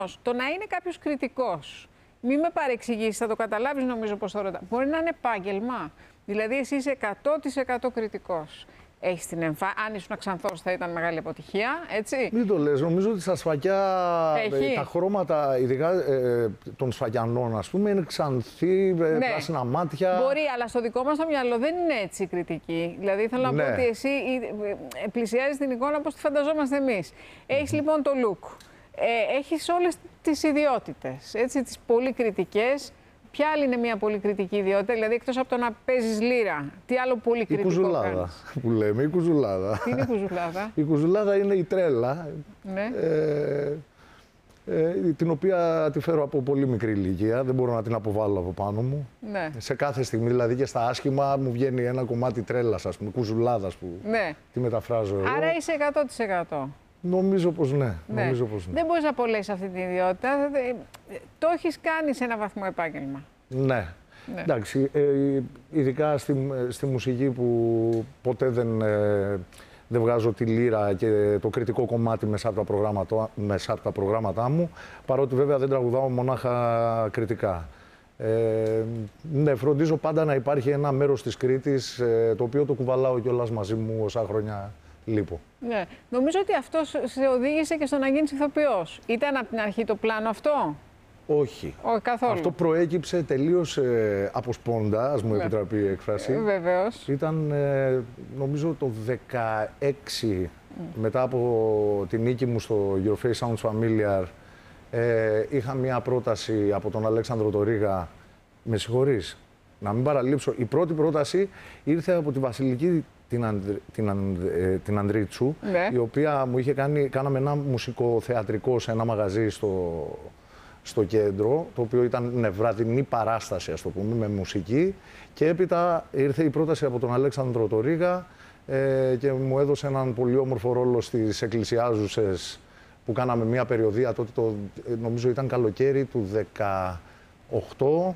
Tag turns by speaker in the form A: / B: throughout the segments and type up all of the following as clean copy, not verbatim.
A: Το να είναι κάποιος κριτικός, μην με παρεξηγήσεις, θα το καταλάβεις νομίζω πώς το ρωτάω. Μπορεί να είναι επάγγελμα. Δηλαδή, εσύ είσαι 100% κριτικός. Έχεις την αν ήσουν Ξανθός θα ήταν μεγάλη αποτυχία, έτσι.
B: Μην το λες, νομίζω ότι στα σφακιά τα χρώματα, ειδικά των σφακιανών, ας πούμε, είναι ξανθή, πράσινα μάτια.
A: Μπορεί, αλλά στο δικό μας το μυαλό δεν είναι έτσι η κριτική. Δηλαδή, θέλω να πω ότι εσύ πλησιάζεις την εικόνα όπως τη φανταζόμαστε εμείς. Έχεις λοιπόν το look. Έχεις όλες τις ιδιότητες, έτσι, τις πολύ κριτικές. Ποια άλλη είναι μια πολύ κριτική ιδιότητα, δηλαδή εκτός από το να παίζεις λύρα, τι άλλο πολύ κριτικό κάνεις?
B: Η κουζουλάδα που λέμε, η κουζουλάδα.
A: Τι είναι η κουζουλάδα?
B: Η κουζουλάδα είναι η τρέλα,
A: ναι.
B: Την οποία τη φέρω από πολύ μικρή ηλικία, δεν μπορώ να την αποβάλω από πάνω μου.
A: Ναι.
B: Σε κάθε στιγμή, δηλαδή και στα άσχημα, μου βγαίνει ένα κομμάτι τρέλας, ας πούμε, κουζουλάδας που τη μεταφράζω εγώ.
A: Άρα είσαι 100%.
B: Νομίζω πως ναι. Νομίζω πως ναι.
A: Δεν μπορείς να απολέσεις αυτή την ιδιότητα. Το έχεις κάνει σε ένα βαθμό επάγγελμα.
B: Ναι. Εντάξει, ειδικά στη μουσική που ποτέ δεν βγάζω τη λύρα και το κριτικό κομμάτι μέσα από τα προγράμματά μου, παρότι βέβαια δεν τραγουδάω μονάχα κριτικά. Ναι, φροντίζω πάντα να υπάρχει ένα μέρος της Κρήτης, το οποίο το κουβαλάω κιόλας μαζί μου όσα χρόνια λείπω.
A: Ναι. Νομίζω ότι αυτό σε οδήγησε και στο να γίνεις ηθοποιός. Ήταν από την αρχή το πλάνο αυτό?
B: Όχι.
A: Όχι καθόλου.
B: Αυτό προέκυψε τελείως από σπόντα, ας μου επιτραπεί η έκφραση.
A: Βεβαίως.
B: Ήταν νομίζω το 2016, μετά από την νίκη μου στο Your Face Sounds Familiar, είχα μια πρόταση από τον Αλέξανδρο το Ρίγα. Με συγχωρείς, να μην παραλείψω. Η πρώτη πρόταση ήρθε από τη Βασιλική την Ανδρίτσου, η οποία μου είχε κάναμε ένα μουσικό θεατρικό σε ένα μαγαζί στο κέντρο, το οποίο ήταν βραδινή παράσταση, ας το πούμε, με μουσική. Και έπειτα ήρθε η πρόταση από τον Αλέξανδρο το Ρίγα και μου έδωσε έναν πολύ όμορφο ρόλο στις Εκκλησιάζουσες, που κάναμε μια περιοδία τότε, νομίζω ήταν καλοκαίρι του 2018,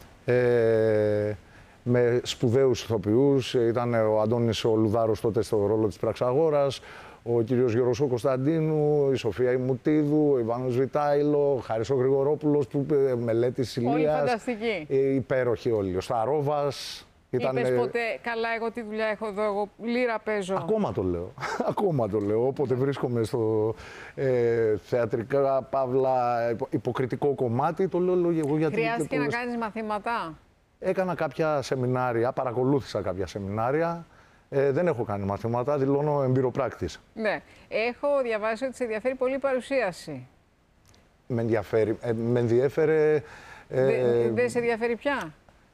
B: με σπουδαίους ηθοποιούς. Ήταν ο Αντώνης ο Λουδάρος τότε στο ρόλο της Πραξαγόρας, ο κύριος Γιώργος ο Κωνσταντίνου, η Σοφία Ιμουτίδου, ο Ιβάνος Βιτάιλο, ο Χάρης ο Γρηγορόπουλος, που μελέτης Ηλίας.
A: Όλοι φανταστικοί.
B: Υπέροχοι όλοι. Ο Σταρόβας.
A: Είπες ποτέ, καλά, εγώ τι δουλειά έχω εδώ, εγώ λύρα παίζω?
B: Ακόμα το λέω. Ακόμα το λέω. Όποτε βρίσκομαι στο θεατρικά, παύλα, υποκριτικό κομμάτι, το λέω εγώ γιατί...
A: Χρειάστηκε να κάνεις μαθήματα?
B: Έκανα κάποια σεμινάρια, παρακολούθησα κάποια σεμινάρια. Δεν έχω κάνει μαθήματα, δηλώνω εμπειροπράκτης.
A: Ναι. Έχω διαβάσει ότι σε ενδιαφέρει πολύ η παρουσίαση.
B: Με ενδιαφέρει. Με ενδιέφερε...
A: Δεν σε ενδιαφέρει πια?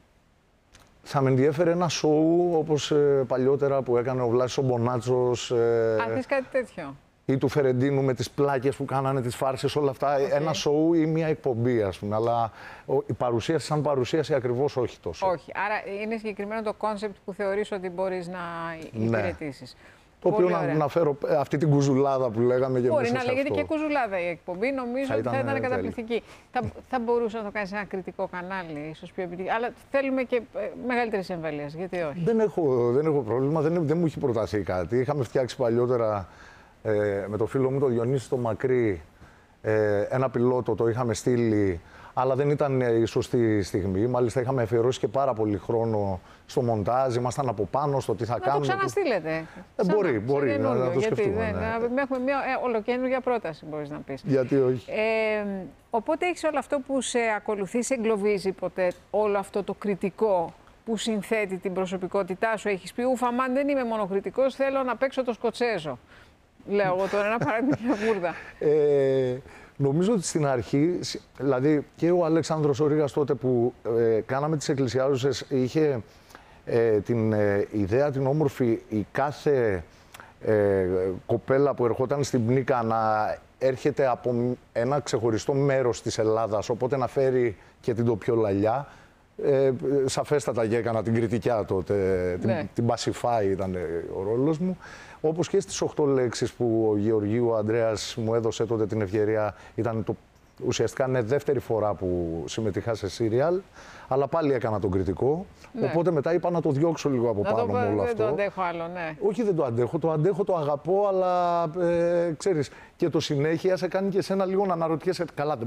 B: Θα με ενδιέφερε ένα σοου όπως παλιότερα που έκανε ο Βλάσης ο Μπονάτσος.
A: Αν θες κάτι τέτοιο.
B: Ή του Φερεντίνου με τις πλάκες που κάνανε, τις φάρσες, όλα αυτά. Ένα σοου ή μια εκπομπή, ας πούμε. Αλλά η παρουσίαση σαν παρουσίαση ακριβώς όχι τόσο.
A: Όχι. Άρα είναι συγκεκριμένο το κόνσεπτ που θεωρείς ότι μπορείς να υπηρετήσεις.
B: Το οποίο να φέρω αυτή την κουζουλάδα που λέγαμε και
A: μπορεί να λέγεται και κουζουλάδα η εκπομπή, νομίζω ότι θα ήταν καταπληκτική. Θα μπορούσε να το κάνει σε ένα κριτικό κανάλι, ίσως πιο επιτυχία. Αλλά θέλουμε και μεγαλύτερες εμβέλειες. Γιατί όχι?
B: Δεν έχω πρόβλημα, δεν μου έχει προταθεί κάτι. Είχαμε φτιάξει παλιότερα με το φίλο μου το Διονύση το Μακρύ ένα πιλότο, το είχαμε στείλει, αλλά δεν ήταν η σωστή στιγμή. Μάλιστα είχαμε αφιερώσει και πάρα πολύ χρόνο στο μοντάζ, ήμασταν από πάνω στο τι θα κάνουμε.
A: Να το ξαναστείλετε.
B: Μπορεί να το σκεφτούμε.
A: Έχουμε μια ολοκαίνουργια πρόταση, μπορείς να πεις.
B: Γιατί όχι.
A: Οπότε έχεις όλο αυτό που σε ακολουθεί, σε εγκλωβίζει ποτέ όλο αυτό το κριτικό που συνθέτει την προσωπικότητά σου? Έχεις πει, ουφαμάν, δεν είμαι μόνο κριτικός, θέλω να παίξω το Σκοτσέζο. Λέω εγώ τώρα ένα παράδειγμα για βούρδα.
B: Νομίζω ότι στην αρχή, δηλαδή και ο Αλέξανδρος ο Ρίγας τότε που κάναμε τις Εκκλησιάζουσες, είχε την ιδέα την όμορφη η κάθε κοπέλα που ερχόταν στην Πνίκα να έρχεται από ένα ξεχωριστό μέρος της Ελλάδας, οπότε να φέρει και την τοπιολαλιά. Σαφέστατα και έκανα την κριτικιά τότε, την Πασιφάη ήταν ο ρόλος μου. Όπως και στις 8 λέξεις που ο Γεωργίου ο Ανδρέας μου έδωσε τότε την ευκαιρία, ήταν ουσιαστικά είναι δεύτερη φορά που συμμετείχα σε σύριαλ, αλλά πάλι έκανα τον κριτικό.
A: Ναι.
B: Οπότε μετά είπα να το διώξω λίγο από πάνω με όλο αυτό.
A: Δεν το αντέχω άλλο, ναι.
B: Όχι, δεν το αντέχω, το αγαπώ, αλλά ξέρεις, και το συνέχεια σε κάνει και εσένα λίγο να αναρωτιέσαι, καλά,